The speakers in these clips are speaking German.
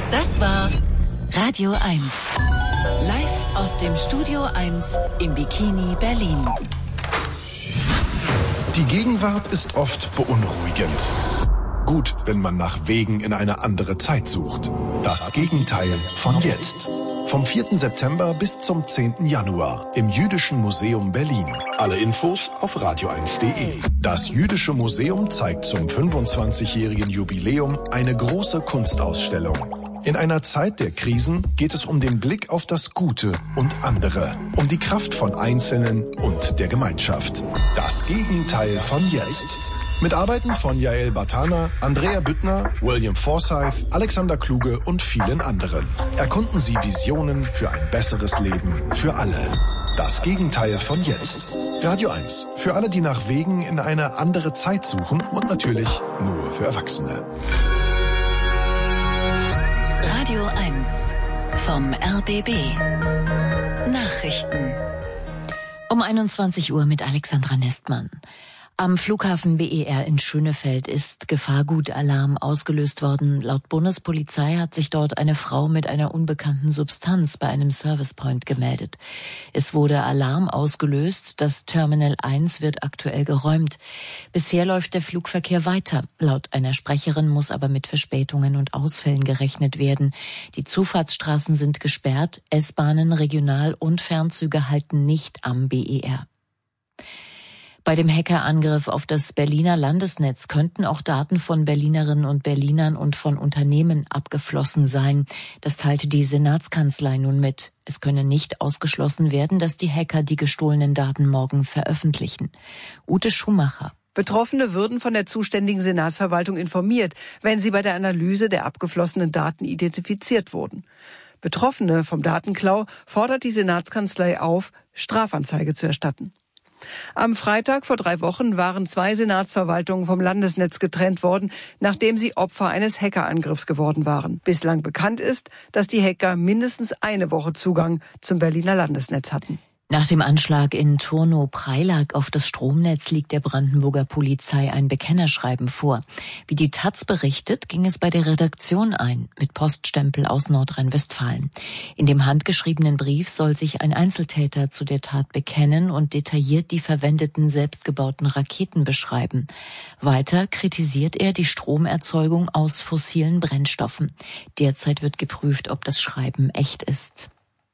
Das war Radio 1. Live aus dem Studio 1 im Bikini Berlin. Die Gegenwart ist oft beunruhigend. Gut, wenn man nach Wegen in eine andere Zeit sucht. Das Gegenteil von jetzt. Vom 4. September bis zum 10. Januar im Jüdischen Museum Berlin. Alle Infos auf radio1.de. Das Jüdische Museum zeigt zum 25-jährigen Jubiläum eine große Kunstausstellung. In einer Zeit der Krisen geht es um den Blick auf das Gute und andere, um die Kraft von Einzelnen und der Gemeinschaft. Das Gegenteil von jetzt. Mit Arbeiten von Yael Bartana, Andrea Büttner, William Forsythe, Alexander Kluge und vielen anderen. Erkunden Sie Visionen für ein besseres Leben für alle. Das Gegenteil von jetzt. Radio 1. Für alle, die nach Wegen in eine andere Zeit suchen und natürlich nur für Erwachsene. Radio 1 vom RBB. Nachrichten. Um 21 Uhr mit Alexandra Nestmann. Am Flughafen BER in Schönefeld ist Gefahrgutalarm ausgelöst worden. Laut Bundespolizei hat sich dort eine Frau mit einer unbekannten Substanz bei einem Servicepoint gemeldet. Es wurde Alarm ausgelöst. Das Terminal 1 wird aktuell geräumt. Bisher läuft der Flugverkehr weiter. Laut einer Sprecherin muss aber mit Verspätungen und Ausfällen gerechnet werden. Die Zufahrtsstraßen sind gesperrt. S-Bahnen, Regional- und Fernzüge halten nicht am BER. Bei dem Hackerangriff auf das Berliner Landesnetz könnten auch Daten von Berlinerinnen und Berlinern und von Unternehmen abgeflossen sein. Das teilte die Senatskanzlei nun mit. Es könne nicht ausgeschlossen werden, dass die Hacker die gestohlenen Daten morgen veröffentlichen. Ute Schumacher. Betroffene würden von der zuständigen Senatsverwaltung informiert, wenn sie bei der Analyse der abgeflossenen Daten identifiziert wurden. Betroffene vom Datenklau fordert die Senatskanzlei auf, Strafanzeige zu erstatten. Am Freitag vor 3 Wochen waren 2 Senatsverwaltungen vom Landesnetz getrennt worden, nachdem sie Opfer eines Hackerangriffs geworden waren. Bislang bekannt ist, dass die Hacker mindestens eine Woche Zugang zum Berliner Landesnetz hatten. Nach dem Anschlag in Turnow-Preilack auf das Stromnetz liegt der Brandenburger Polizei ein Bekennerschreiben vor. Wie die taz berichtet, ging es bei der Redaktion ein, mit Poststempel aus Nordrhein-Westfalen. In dem handgeschriebenen Brief soll sich ein Einzeltäter zu der Tat bekennen und detailliert die verwendeten selbstgebauten Raketen beschreiben. Weiter kritisiert er die Stromerzeugung aus fossilen Brennstoffen. Derzeit wird geprüft, ob das Schreiben echt ist.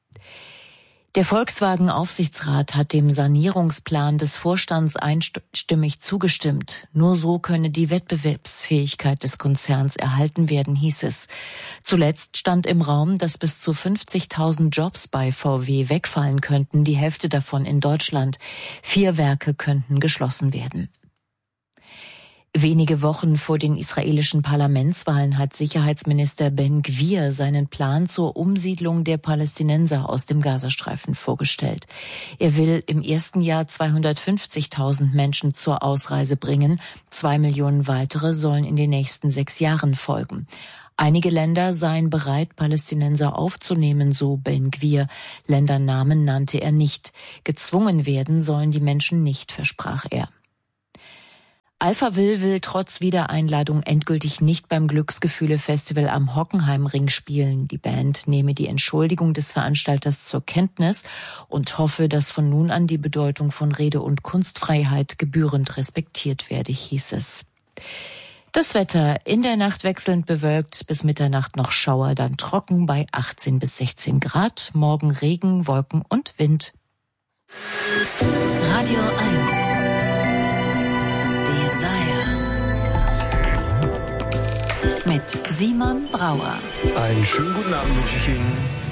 Der Volkswagen-Aufsichtsrat hat dem Sanierungsplan des Vorstands einstimmig zugestimmt. Nur so könne die Wettbewerbsfähigkeit des Konzerns erhalten werden, hieß es. Zuletzt stand im Raum, dass bis zu 50.000 Jobs bei VW wegfallen könnten, die Hälfte davon in Deutschland. 4 Werke könnten geschlossen werden. Wenige Wochen vor den israelischen Parlamentswahlen hat Sicherheitsminister Ben Gvir seinen Plan zur Umsiedlung der Palästinenser aus dem Gazastreifen vorgestellt. Er will im ersten Jahr 250.000 Menschen zur Ausreise bringen. 2 Millionen weitere sollen in den nächsten 6 Jahren folgen. Einige Länder seien bereit, Palästinenser aufzunehmen, so Ben Gvir. Ländernamen nannte er nicht. Gezwungen werden sollen die Menschen nicht, versprach er. Alphaville will trotz Wiedereinladung endgültig nicht beim Glücksgefühle-Festival am Hockenheimring spielen. Die Band nehme die Entschuldigung des Veranstalters zur Kenntnis und hoffe, dass von nun an die Bedeutung von Rede- und Kunstfreiheit gebührend respektiert werde, hieß es. Das Wetter: in der Nacht wechselnd bewölkt, bis Mitternacht noch Schauer, dann trocken bei 18 bis 16 Grad. Morgen Regen, Wolken und Wind. Radio 1 mit Simon Brauer. Einen schönen guten Abend wünsche ich Ihnen.